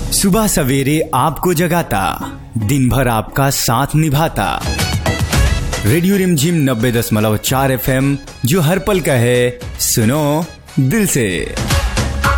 सुबह सवेरे आपको जगाता, दिन भर आपका साथ निभाता। रेडियो रिमझिम 90.4 FM, जो हर पल का है, सुनो दिल से।